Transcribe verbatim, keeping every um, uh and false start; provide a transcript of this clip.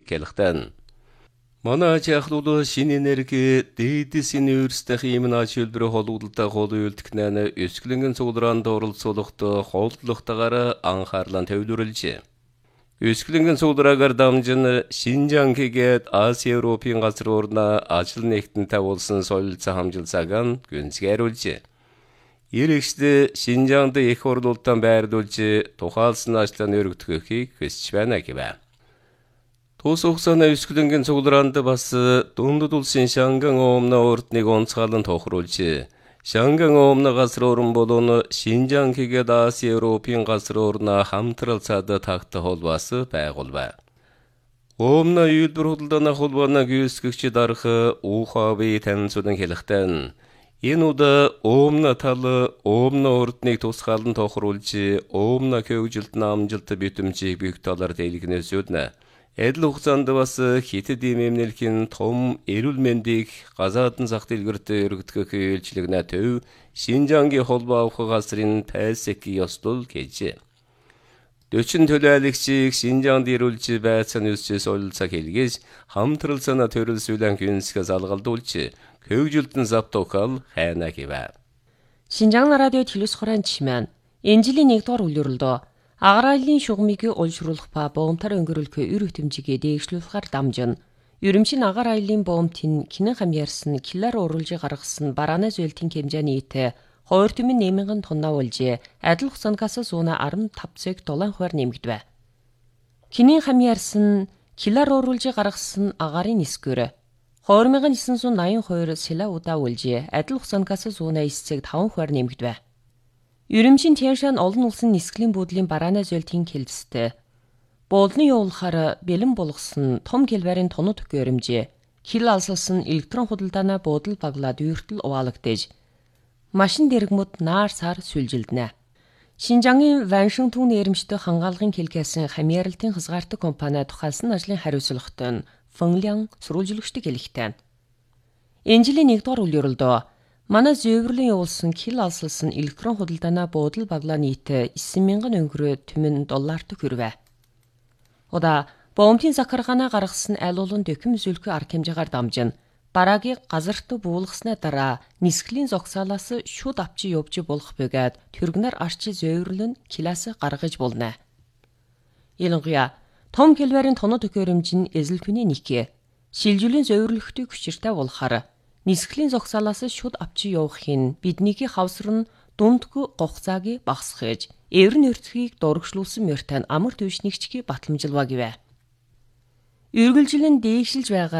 гэлхтэн. Манай чахлуулы шин энерги дэдис университетийн имэн ачилбэр холуулалтаа холуйлдгнэна өсгөлөнгөн цуглараанд оролцоолохтой холдлогтойгоор анхаарлан төвлөрүүлжээ. Өсгөлөнгөн цуглараагаар дамжин Шинжангийн Аси Европын газар орна ажил нэгтэнтэй болсон солилцоо хамжилсааг гүнзгийруулжээ. Иргэшд Шинжаанд их орлуулалтан байрлуулж тухайлсан ажлаа өргөдөхийг хүсэж байна гэв. Тус хугацааны өсгөлөнгөн цуглараанд бас дундад улсын Шанган омны ордныг онцгойлон тохируулж, Шанган омны газар орн болон Шинжангийн Аси Европын газар орны хамтралцаад тагтах холбоос байгуулв. Омны үйлдвэр худалдааны холбооны гүйцэтгэгч дарах УХВ танилцуулан хэлэхдээ энэ удаа омны тал омны ордныг тусгаалan тохируулж, омны хөгжилт намжилт битэмжийг büyük талаар дэлгэнээс үүднэ. Адил хугацаанд бас хятад эмнэлгийн том эрүүл мэндийг газаадын зах дэлгэрт өргөдөх үйлчлэгнэ төв Шинжангийн холбоо авах газрын тайлсыг ёслол гэжээ. Дөчин төлөөлөгчийг Шинжаанд ирүүлж байцаан үсчээс солилцоо хэлгээж хамтралцаана төрөлсүүлэн гүнсгээс алгалдуулж хөгжилтэн завтокал хайна гэвэ. Шинжаан радио телевиз хорон чимэн энэ жилийн нэгдүгээр үлрэлдөө Агралын шугамыг олшруулах ба боомтар өнгөрүүлэх өр хөтөмжийг дээгшлүүлэхээр дамжин. Ерөмшин агаар аялын боомтын кинэн хамьяарсан килар уруулж гаргасан барааны зөөлтийн хэмжээний итэ хоёр түмэн нэмэнгэн тоннаа болж адил хугацаанаас зуна арван тав цэг долоон хувиар нэмэгдэв. Кинэн хамьяарсан килар уруулж гаргасан агарын нисгэр хоёр мянган нисэн зуун наян хоёр сила удаа болж адил хугацаанаас зуна эс цэг таван хувиар нэмэгдэв. Ерөмшин Тяншан олон улсын нисгэлийн буудлын барааны зөөлтийн хэлцтэй. Буулны явуулахаар бэлэн болгосон том килварын тоног төхөөрөмж, хил алсалсан электрон худалдааны буудал баглаад үйртэл угаалагдаж, машин дэргмүүд наар сар сүлжилдэнэ. Шинжангийн Ваншингтон нэрмжтэй хангаалгын хэлгээсэн хамьяаралтын хязгаартаг компани тухайлсан ажлын хариуцлагатай нь Фэнлян сурвалжлагчдыг хэлэхтэй. Энэ жилийн нэгдүгээр үлрэлдөө манай зөвөрлөн явуулсан хил алсалсан электрон худалдааны буудал баглаа нийт эссэн мянган өнгөрөө түмэн долларт хүрвэ. Удаа боомтын захаргаанаа гаргасан айлуулан дөкөм зүлхүү арга хэмжээгээр дамжин бараагийг газарт буулгасны дараа нисгэлийн зогсоолоос шууд авчи явж болох бөгөөд тэргнэр арчи зөвөрлөн килаас гаргаж болно. Ялангуяа том килварын тоног төхөөрөмж нь эзэлтүний нэг шилжүүлийн зөвөрлөхтэй хүчиртэй болохаар нисгэлийн зогсоолоос шууд авчи явах нь биднийг хавсран дундгүй гогцааг багсгаж, эврэн өртгийг дурагшлуулсан мөртэн амар төвшнэгчгийг батламжилва гэвэ. Үргэлжлэн дээгшилж байгаа